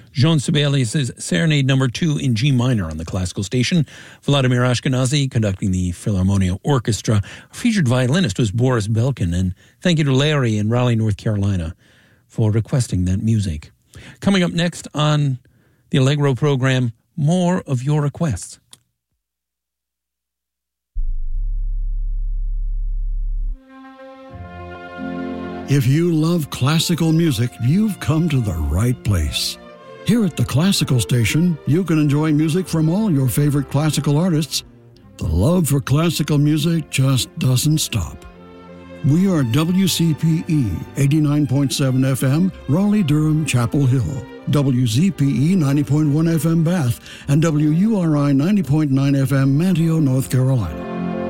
Jean Sibelius' Serenade No. 2 in G minor on the classical station. Vladimir Ashkenazy conducting the Philharmonia Orchestra. Our featured violinist was Boris Belkin, and thank you to Larry in Raleigh, North Carolina for requesting that music. Coming up next on the Allegro program, more of your requests. If you love classical music, you've come to the right place. Here at the Classical Station, you can enjoy music from all your favorite classical artists. The love for classical music just doesn't stop. We are WCPE 89.7 FM, Raleigh-Durham, Chapel Hill, WZPE 90.1 FM, Bath, and WURI 90.9 FM, Manteo, North Carolina.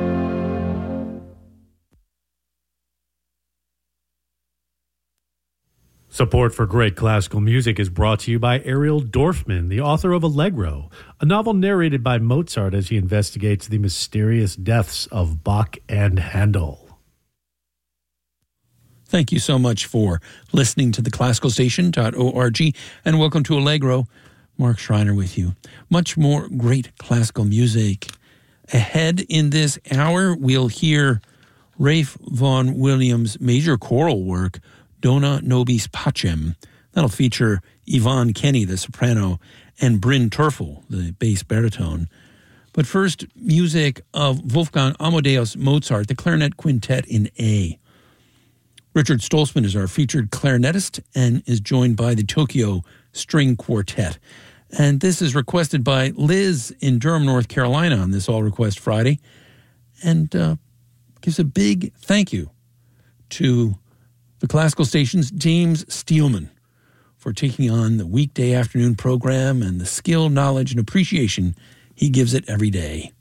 Support for great classical music is brought to you by Ariel Dorfman, the author of Allegro, a novel narrated by Mozart as he investigates the mysterious deaths of Bach and Handel. Thank you so much for listening to the classicalstation.org, and welcome to Allegro. Mark Schreiner with you. Much more great classical music ahead in this hour. We'll hear Ralph Vaughan Williams' major choral work, Dona Nobis Pacem. That'll feature Yvonne Kenny, the soprano, and Bryn Terfel, the bass baritone. But first, music of Wolfgang Amadeus Mozart, the clarinet quintet in A. Richard Stolzmann is our featured clarinetist and is joined by the Tokyo String Quartet. And this is requested by Liz in Durham, North Carolina on this All Request Friday, and gives a big thank you to the Classical Station's James Steelman for taking on the weekday afternoon program and the skill, knowledge, and appreciation he gives it every day.